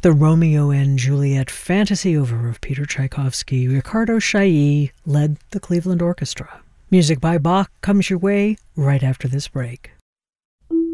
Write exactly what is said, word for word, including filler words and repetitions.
the Romeo and Juliet fantasy over of Peter Tchaikovsky. Ricardo Chailly led the Cleveland Orchestra. Music by Bach comes your way right after this break.